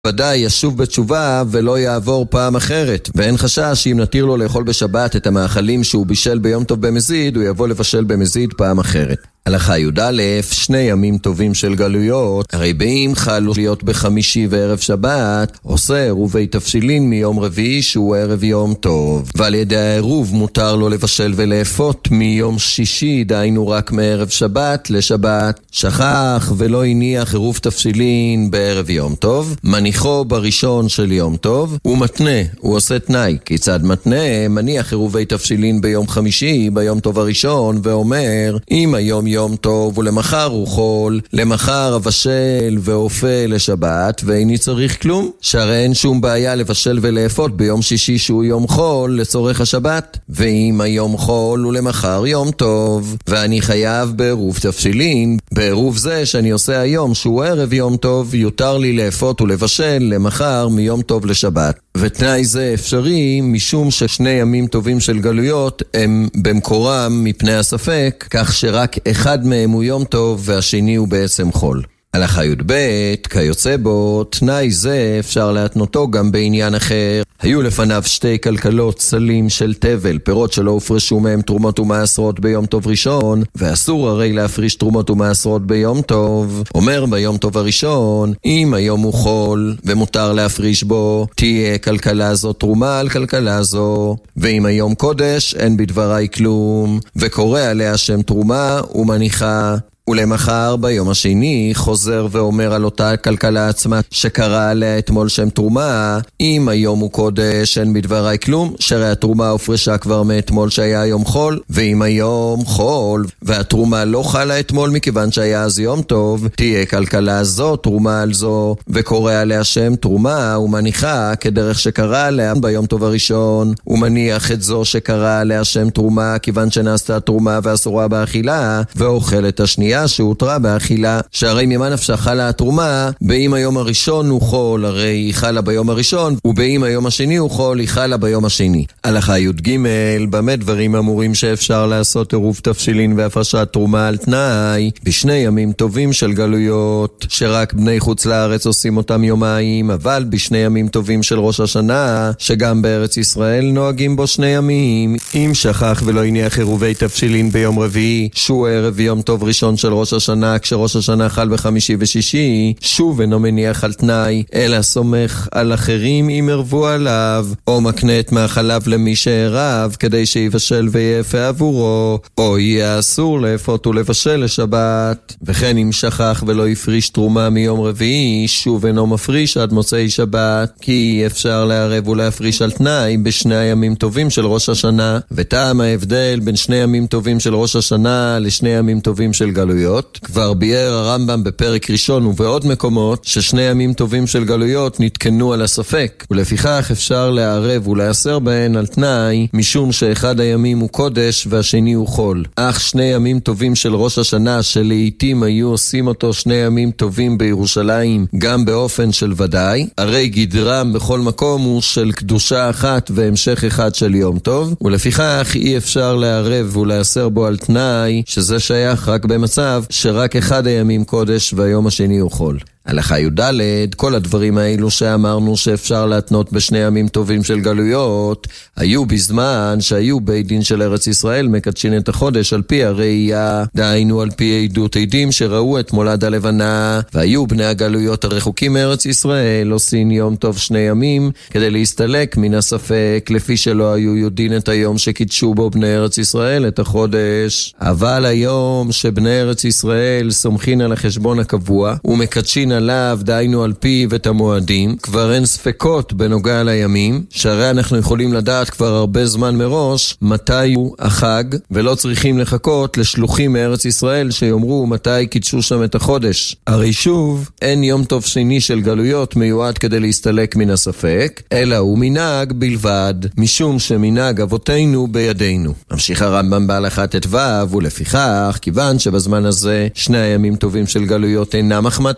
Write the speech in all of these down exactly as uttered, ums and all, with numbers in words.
ודאי ישוב בתשובה ולא יעבור פעם אחרת, ואין חשש שאם נתיר לו לאכול בשבת את המאכלים שהוא בישל ביום טוב במזיד, הוא יבוא לבשל במזיד פעם אחרת. הלכה י"א, שני ימים טובים של גלויות, הרי באם חלו להיות בחמישי וערב שבת, עושה עירובי תבשילין מיום רביעי שהוא ערב יום טוב, ועל ידי העירוב מותר לו לבשל ולאפות מיום שישי, דהיינו רק מערב שבת לשבת. שכח ולא הניח עירוב תבשילין בערב יום טוב, מניחו בראשון של יום טוב, הוא מתנה, הוא עושה תנאי. כיצד מתנה? מניח עירובי תבשילין ביום חמישי, ביום טוב הראשון, ואומר, אם היום יום טוב ולמחר הוא חול, למחר אבשל ואופה לשבת, ואיני צריך כלום, שהרי אין שום בעיה לבשל ולאפות ביום שישי שהוא יום חול לצורך השבת. ואם היום חול ולמחר יום טוב, ואני חייב בעירוב תבשילין, בעירוב זה שאני עושה היום שהוא ערב יום טוב, יותר לי לאפות ולבשל למחר מיום טוב לשבת. ותנאי זה אפשרי משום ששני ימים טובים של גלויות הם במקורם מפני הספק, כך שרק אחד מהם הוא יום טוב והשני הוא בעצם חול. הלכה י"ב, כיוצא בו, תנאי זה אפשר להתנותו גם בעניין אחר. היו לפניו שתי כלכלות, צלים של תבל, פירות שלא הופרשו מהם תרומות ומעשרות ביום טוב ראשון, ואסור הרי להפריש תרומות ומעשרות ביום טוב. אומר ביום טוב הראשון, אם היום הוא חול ומותר להפריש בו, תהיה כלכלה זו תרומה על כלכלה זו, ואם היום קודש אין בדברי כלום, וקורא עליה שם תרומה ומניחה. ולמחר ביום השני חוזר ואומר על אותה כלכלה עצמה שקרא עליה אתמול שם תרומה, אם היום הוא קודש אין בדברי כלום, שהרי התרומה הופרשה כבר מאתמול שהיה יום חול, ואם היום חול והתרומה לא חלה אתמול מכיוון שהיה אז יום טוב, תהיה כלכלה זו תרומה על זו, וקורא עליה שם תרומה ומניחה כדרך שקרא עליה ביום טוב הראשון, ומניח את זו שקרא עליה שם תרומה כיוון שנעשתה תרומה ואסורה באכילה, ואוכל את השנייה שהותרה באכילה, שהרי ממה נפשה חלה התרומה, באם היום הראשון הוא חול, הרי היא חלה ביום הראשון, ובאם היום השני הוא חול, היא חלה ביום השני. הלכה י"ג, במה דברים אמורים שאפשר לעשות עירוב תבשילין והפרשת תרומה על תנאי, בשני ימים טובים של גלויות, שרק בני חוץ לארץ עושים אותם יומיים, אבל בשני ימים טובים של ראש השנה, שגם בארץ ישראל נוהגים בו שני ימים. אם שכח ולא הניח עירובי תבשילין ביום רביעי, שהוא ערב יום טוב ראשון של ראש השנה, כשראש השנה חל בחמישי ושישי, שוב אינו מניח על תנאי, אלא סומך על אחרים אם ערבו עליו, או מקנה את מאכליו למי שערב, כדי שיבשל ויפה עבורו, או יהיה אסור לאפות ולבשל לשבת. וכן אם שכח ולא יפריש תרומה מיום רביעי, שוב אינו מפריש עד מוצאי שבת, כי אפשר לערב ולהפריש על תנאי בשני הימים טובים של ראש השנה. וטעם ההבדל בין שני ימים טובים של ראש השנה לשני ימים טובים של גלויות, כבר ביאר הרמב"ם בפרק ראשון ובעוד מקומות ששני ימים טובים של גלויות נתקנו על הספק, ולפיכך אפשר לערב ולאסר בהן על תנאי, משום שאחד הימים הוא קודש והשני הוא חול. אך שני ימים טובים של ראש השנה, שלעיתים היו עושים אותו שני ימים טובים בירושלים גם באופן של ודאי, הרי גדרם בכל מקום הוא של קדושה אחת והמשך אחד של יום טוב, ולפיכך אי אפשר לערב ולאסר בו על תנאי, שזה שייך רק במצב שרק אחד הימים קודש והיום השני הוא חול. הלכה י"ד, כל הדברים האלו שאמרנו שאפשר להתנות בשני ימים טובים של גלויות, היו בזמן שהיו בית דין של ארץ ישראל מקדשין את החודש על פי הראייה, דהיינו על פי עדות עדים שראו את מולד הלבנה, והיו בני הגלויות הרחוקים מארץ ישראל עושים יום טוב שני ימים כדי להסתלק מן הספק, לפי שלא היו יודעים את היום שקידשו בו בני ארץ ישראל את החודש. אבל היום שבני ארץ ישראל סומכין על החשבון הקבוע ומקדשין עליו, דהיינו על פיו את המועדים, כבר אין ספקות בנוגע לימים, שהרי אנחנו יכולים לדעת כבר הרבה זמן מראש מתי הוא החג, ולא צריכים לחכות לשלוחים מארץ ישראל שיאמרו מתי קידשו שם את החודש. הרי שוב, אין יום טוב שני של גלויות מיועד כדי להסתלק מן הספק, אלא הוא מנהג בלבד, משום שמנהג אבותינו בידינו. ממשיך הרמב"ם בהלכה ט"ו, ולפיכך, כיוון שבזמן הזה שני הימים טובים של גלויות אינם מחמת הספק,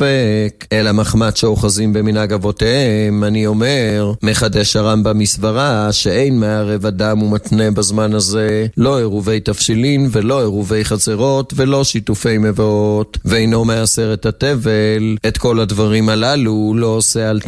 ספק, אלא מחמת שאוחזים במנהג אבותיהם, אני אומר, מחדש הרמב"ם מסברה שאין מערב אדם ומתנה בזמן הזה, לא עירובי תפשילין ולא עירובי חצרות ולא שיתופי מבואות, ואינו מעשרת התבל. את כל הדברים הללו לא עושה על